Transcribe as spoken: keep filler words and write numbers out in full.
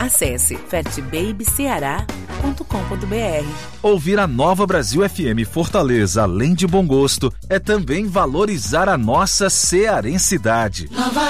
Acesse fat baby ceará ponto com ponto b r. Ouvir a Nova Brasil F M Fortaleza, além de bom gosto, é também valorizar a nossa cearensidade.